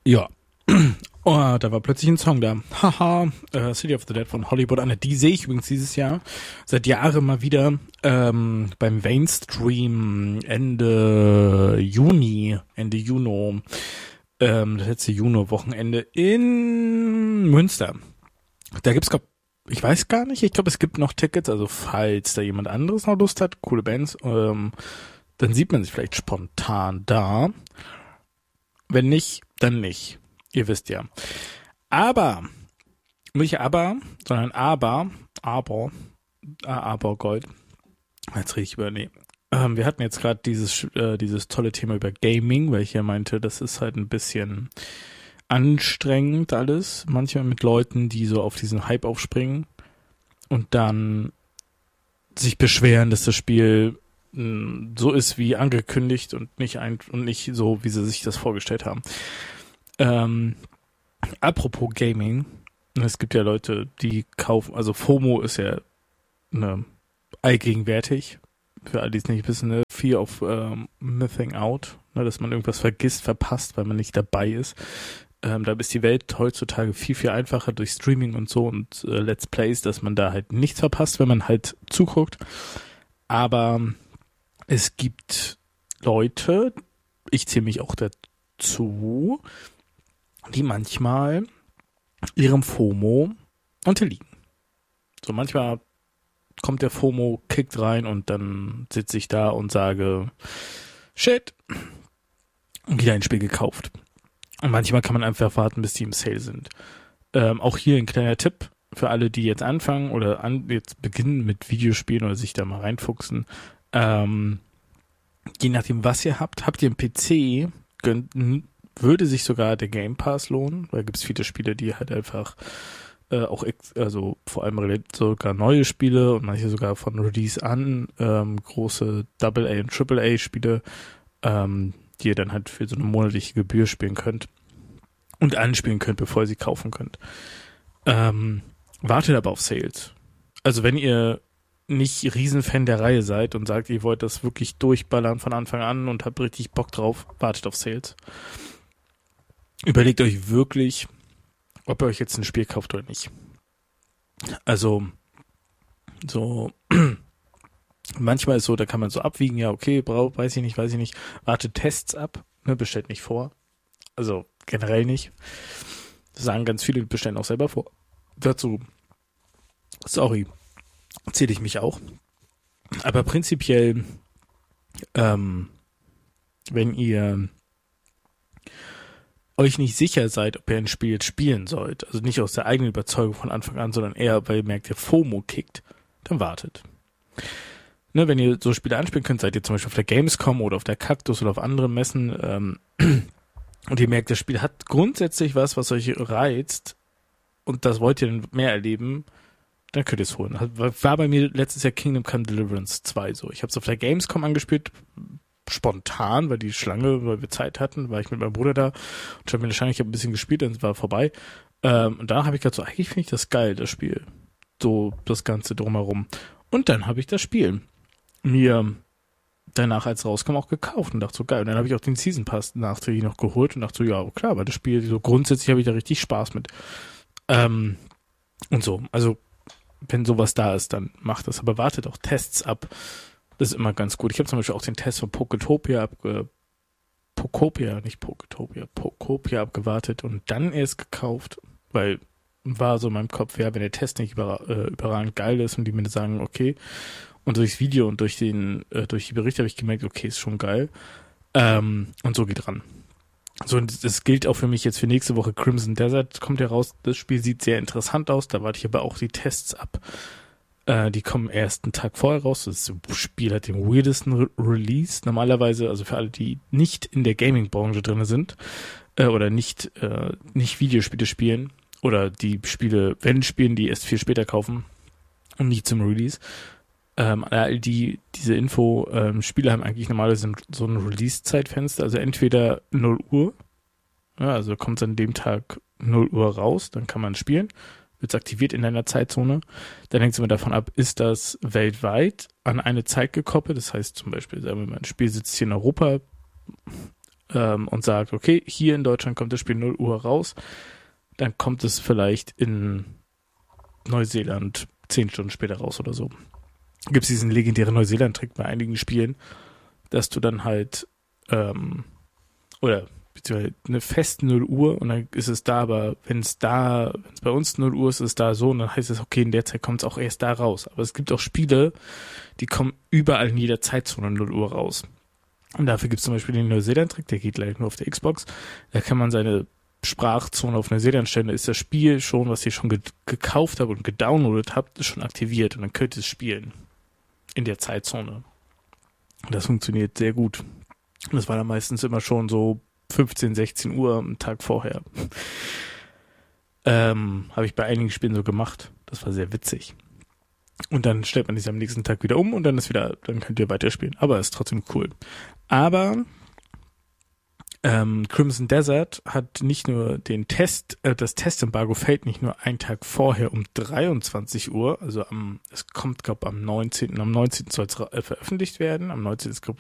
Ja. Oh, da war plötzlich ein Song da. Haha, City of the Dead von Hollywood Anna. Die sehe ich übrigens dieses Jahr seit Jahren mal wieder beim Mainstream Ende Juni, Ende Juni, das letzte Juni-Wochenende in Münster. Da gibt's, ich weiß gar nicht, ich glaube, es gibt noch Tickets, also falls da jemand anderes noch Lust hat, coole Bands, dann sieht man sich vielleicht spontan da. Wenn nicht, dann nicht. Ihr wisst ja. Aber, nicht aber, sondern aber Gold. Jetzt rede ich über, nee. Wir hatten jetzt gerade dieses tolle Thema über Gaming, weil ich ja meinte, das ist halt ein bisschen anstrengend alles. Manchmal mit Leuten, die so auf diesen Hype aufspringen und dann sich beschweren, dass das Spiel so ist wie angekündigt und nicht so, wie sie sich das vorgestellt haben. Apropos Gaming, es gibt ja Leute, die kaufen, also FOMO ist ja allgegenwärtig, für alle, die es nicht wissen, ne? Fear of Missing Out, ne? Dass man irgendwas vergisst, verpasst, weil man nicht dabei ist. Da ist die Welt heutzutage viel, viel einfacher durch Streaming und so und Let's Plays, dass man da halt nichts verpasst, wenn man halt zuguckt. Aber es gibt Leute, ich zähle mich auch dazu, die manchmal ihrem FOMO unterliegen. So manchmal kommt der FOMO-Kick rein und dann sitze ich da und sage, shit, und wieder ein Spiel gekauft. Und manchmal kann man einfach warten, bis die im Sale sind. Auch hier ein kleiner Tipp für alle, die jetzt anfangen oder jetzt beginnen mit Videospielen oder sich da mal reinfuchsen. Je nachdem, was ihr habt ihr einen PC, würde sich sogar der Game Pass lohnen, weil gibt es viele Spiele, die halt einfach also vor allem sogar neue Spiele und manche sogar von Release an, große AA und AAA Spiele, die ihr dann halt für so eine monatliche Gebühr spielen könnt und anspielen könnt, bevor ihr sie kaufen könnt. Wartet aber auf Sales. Also wenn ihr nicht Riesenfan der Reihe seid und sagt, ihr wollt das wirklich durchballern von Anfang an und habt richtig Bock drauf, wartet auf Sales. Überlegt euch wirklich, ob ihr euch jetzt ein Spiel kauft oder nicht. Also, so, manchmal ist so, da kann man so abwiegen, ja, okay, weiß ich nicht, wartet Tests ab, ne, bestellt nicht vor. Also, generell nicht. Das sagen ganz viele, bestellen auch selber vor. Dazu, sorry, zähle ich mich auch. Aber prinzipiell, wenn ihr euch nicht sicher seid, ob ihr ein Spiel jetzt spielen sollt, also nicht aus der eigenen Überzeugung von Anfang an, sondern eher, weil ihr merkt, der FOMO kickt, dann wartet. Ne, wenn ihr so Spiele anspielen könnt, seid ihr zum Beispiel auf der Gamescom oder auf der Cactus oder auf anderen Messen und ihr merkt, das Spiel hat grundsätzlich was euch reizt und das wollt ihr dann mehr erleben, dann könnt ihr es holen. War bei mir letztes Jahr Kingdom Come Deliverance 2 so. Ich habe es auf der Gamescom angespielt, spontan, weil wir Zeit hatten, war ich mit meinem Bruder da und schon mir wahrscheinlich ein bisschen gespielt, dann war vorbei. Und da habe ich gedacht, so, eigentlich finde ich das geil, das Spiel. So, das Ganze drumherum. Und dann habe ich das Spiel mir danach, als rauskam, auch gekauft und dachte so, geil. Und dann habe ich auch den Season Pass nachträglich noch geholt und dachte so, ja, klar, weil das Spiel, so grundsätzlich habe ich da richtig Spaß mit. Und so, also, wenn sowas da ist, dann macht das. Aber wartet auch Tests ab. Das ist immer ganz gut. Ich habe zum Beispiel auch den Test von Poketopia abgewartet und dann erst gekauft, weil war so in meinem Kopf, ja, wenn der Test nicht überragend geil ist und die mir sagen, okay, und durchs Video und durch die Berichte habe ich gemerkt, okay, ist schon geil. Und so geht ran. So, und das gilt auch für mich jetzt für nächste Woche. Crimson Desert kommt ja raus. Das Spiel sieht sehr interessant aus. Da warte ich aber auch die Tests ab. Die kommen erst einen Tag vorher raus. Das Spiel hat den weirdesten Release. Normalerweise, also für alle, die nicht in der Gaming-Branche drin sind oder nicht Videospiele spielen oder die Spiele, wenn spielen, die erst viel später kaufen und nicht zum Release. Diese Info, Spiele haben eigentlich normalerweise so ein Release-Zeitfenster, also entweder 0 Uhr, ja, also kommt es an dem Tag 0 Uhr raus, dann kann man spielen, wird es aktiviert in einer Zeitzone, dann hängt es immer davon ab, ist das weltweit an eine Zeit gekoppelt, das heißt zum Beispiel, sagen wir mal, ein Spiel sitzt hier in Europa, und sagt, okay, hier in Deutschland kommt das Spiel 0 Uhr raus, dann kommt es vielleicht in Neuseeland 10 Stunden später raus oder so. Gibt es diesen legendären Neuseeland-Trick bei einigen Spielen, dass du dann halt oder beziehungsweise eine feste 0 Uhr und dann ist es da, aber wenn es bei uns 0 Uhr ist, ist es da so und dann heißt es, okay, in der Zeit kommt es auch erst da raus. Aber es gibt auch Spiele, die kommen überall in jeder Zeitzone 0 Uhr raus. Und dafür gibt es zum Beispiel den Neuseeland-Trick, der geht leider nur auf der Xbox. Da kann man seine Sprachzone auf Neuseeland stellen, da ist das Spiel schon, was ihr schon gekauft habt und gedownloadet habt, ist schon aktiviert und dann könnt ihr es spielen. In der Zeitzone. Und das funktioniert sehr gut. Und das war dann meistens immer schon so 15, 16 Uhr am Tag vorher. Habe ich bei einigen Spielen so gemacht. Das war sehr witzig. Und dann stellt man sich am nächsten Tag wieder um und dann könnt ihr weiterspielen. Aber ist trotzdem cool. Aber Crimson Desert hat nicht nur das Testembargo fällt nicht nur einen Tag vorher um 23 Uhr, also es kommt, glaube ich, am 19. soll es veröffentlicht werden, am 19. ist, glaube